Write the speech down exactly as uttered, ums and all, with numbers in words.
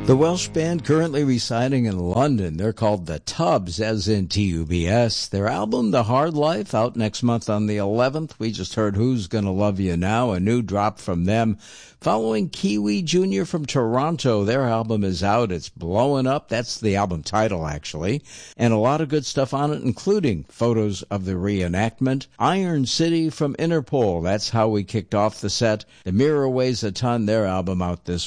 The Welsh band currently residing in London. They're called The Tubs, as in T U B S. Their album, The Hard Life, out next month on the eleventh. We just heard Who's Gonna Love You Now, a new drop from them. Following Kiwi Junior from Toronto, their album is out. It's blowing up. That's the album title, actually. And a lot of good stuff on it, including photos of the reenactment. Iron City from Interpol. That's how we kicked off the set. The Mirror Weighs a Ton, their album out this